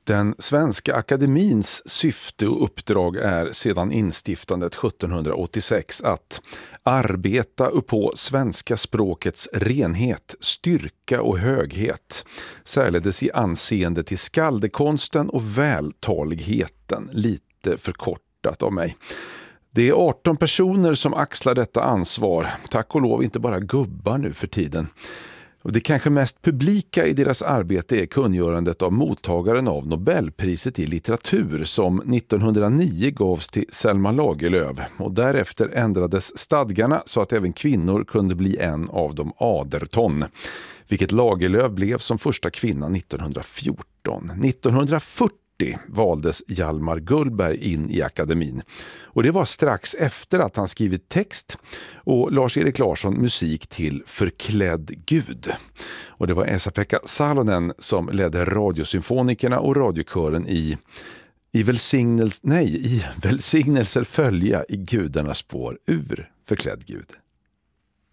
Den svenska akademins syfte och uppdrag är sedan instiftandet 1786 att arbeta uppå svenska språkets renhet, styrka och höghet, särledes i anseende till skaldekonsten och vältaligheten, lite förkortat av mig. Det är 18 personer som axlar detta ansvar, tack och lov inte bara gubbar nu för tiden. Och det kanske mest publika i deras arbete är kungörandet av mottagaren av Nobelpriset i litteratur som 1909 gavs till Selma Lagerlöf, och därefter ändrades stadgarna så att även kvinnor kunde bli en av de aderton, vilket Lagerlöf blev som första kvinna 1914. 1940 valdes Hjalmar Gullberg in i akademin, och det var strax efter att han skrivit text och Lars-Erik Larsson musik till Förklädd Gud. Och det var Esa-Pekka Salonen som ledde radiosymfonikerna och radiokören i välsignelser följa i gudarnas spår ur Förklädd Gud.